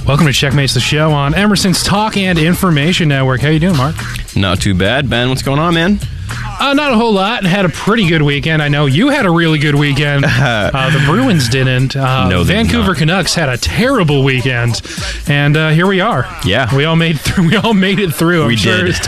Welcome to Checkmates the Show on Emerson's Talk and Information Network. How you doing, Mark? Not too bad. Ben, what's going on, man? Not a whole lot. Had a pretty good weekend. I know you had a really good weekend. The Bruins didn't. No, they did Vancouver not. Canucks had a terrible weekend, and here we are. Yeah. We all made it through. I'm We sure did. it's